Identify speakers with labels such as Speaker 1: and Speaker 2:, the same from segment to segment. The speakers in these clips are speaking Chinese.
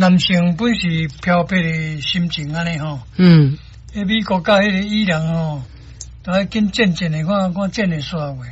Speaker 1: 男性本是漂泊的心情安尼吼。美国甲迄个伊朗吼，都爱紧渐渐的看渐的刷话。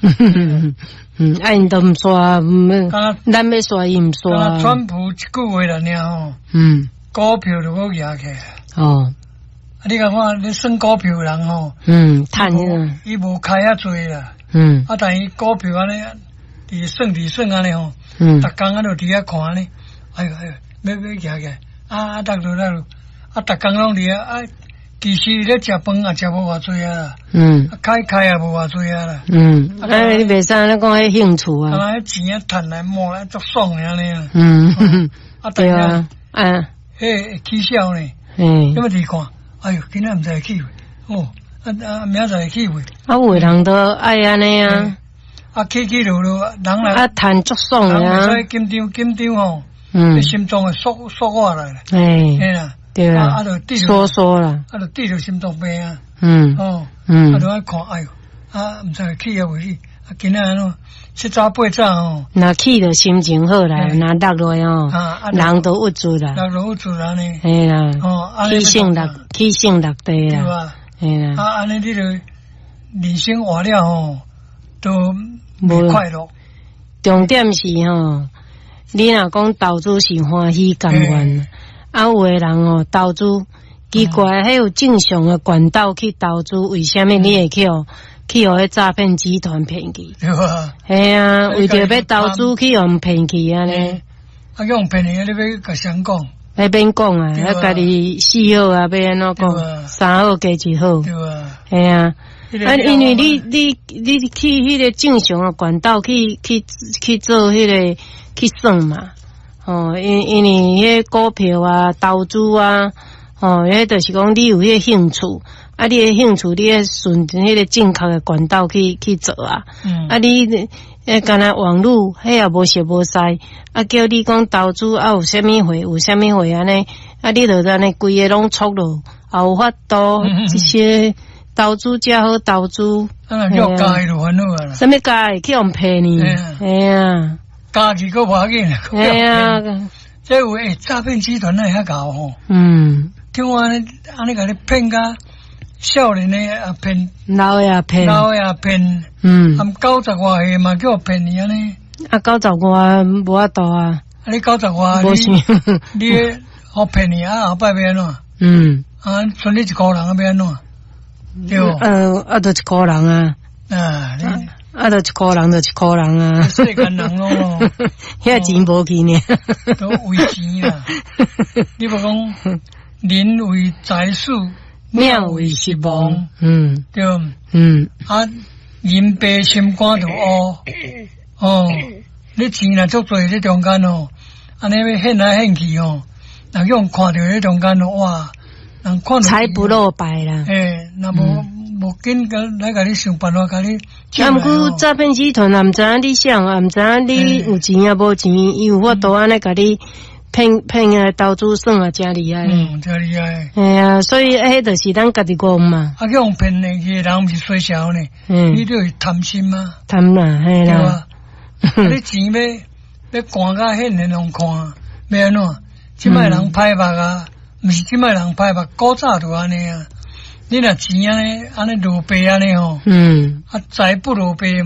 Speaker 2: 因都唔刷，咱要刷伊唔刷。
Speaker 1: 川普一句话来尔吼。股票就够压起来。你看你算股票的人吼。
Speaker 2: 赚啊。
Speaker 1: 伊无开遐多啦。但伊股票安尼，伫算安尼吼。逐工啊，就伫遐看呢。哎呦，要压起来。逐工拢伫遐其实咧食饭也食无偌济啊，开也无偌济啊啦，
Speaker 2: 你袂使咧讲迄兴趣啊，
Speaker 1: 迄钱赚来摸来足爽安尼啊，
Speaker 2: 对啊，
Speaker 1: 迄起笑呢，咁么你看，哎呦，今仔毋知起未，明仔载起未，
Speaker 2: 有的人都爱安尼啊，
Speaker 1: 起落落，人来
Speaker 2: 赚足爽啊，
Speaker 1: 所以紧张吼，你心脏会缩下来啦，嘿啦。
Speaker 2: 对啦，说啦，
Speaker 1: 就对着心脏病啊，就爱看，哎呦，唔知起啊未起，今仔安怎7早8早吼，
Speaker 2: 若起就心情好啦，若落来哦，人都郁住啦，
Speaker 1: 郁住啦呢，
Speaker 2: 嘿啦，起性落地啦，嘿啦，
Speaker 1: 安尼你就人生活了吼，都无快乐。
Speaker 2: 重点是吼，你若讲投资是欢喜甘愿。有的人哦，投资奇怪，还有正常的管道去投资，为什么你会去迄诈骗集团骗去？
Speaker 1: 对啊，
Speaker 2: 系啊，为着要投资去互骗去安尼。
Speaker 1: 用骗去，你要甲谁讲？
Speaker 2: 要免讲啊，要家己4号啊，要安怎讲？3号加1号。
Speaker 1: 对啊，
Speaker 2: 系啊，因为你去迄个正常的管道去做迄个去算嘛。因为迄股票啊、投资啊，迄就是讲你有迄个兴趣，你的兴趣你要顺迄个正确的管道去做啊。你干那网络迄也无熟无识，叫你讲投资有啥物货安尼，你就安尼规个拢错咯，也有法度这些投资才好投资。
Speaker 1: 叫加就烦恼啊！
Speaker 2: 啥物加去互骗你？哎呀！
Speaker 1: 加几个无要紧，
Speaker 2: 哎呀，
Speaker 1: 这有诈骗集团那遐搞吼，听我安尼甲你骗甲少年的也骗，
Speaker 2: 老的也骗，
Speaker 1: 含90外岁嘛叫骗你安尼
Speaker 2: ，90外无法度啊，
Speaker 1: 你90外，你好骗你后摆要安怎？剩你一个人要安怎？对，
Speaker 2: 就一个人啊，就一个人就一个人啊，
Speaker 1: 世间人咯，
Speaker 2: 遐钱无去呢，
Speaker 1: 都为钱啦。你无讲人为财死，命为食亡，对，人白心肝就乌，你钱若足多在中间哦，安尼要现来现去哦，人用看到在中间哦，哇，人看
Speaker 2: 财不露白啦，
Speaker 1: 那无紧来甲你想办法甲你。
Speaker 2: 毋过诈骗集团也毋知影你想，也毋知影你有钱也无钱，伊有法度安尼甲你骗个投资算啊，真厉害。
Speaker 1: 真厉害。
Speaker 2: 哎呀，所以迄就是咱家己讲嘛。
Speaker 1: 用骗的个人毋是衰小呢，你就是贪心嘛。
Speaker 2: 贪啦，嘿啦。
Speaker 1: 你钱要赶甲现人拢看，要安怎？即摆人歹目啊，毋是即摆人歹目，古早就安尼啊。你若钱安尼落白安尼吼，财不露白。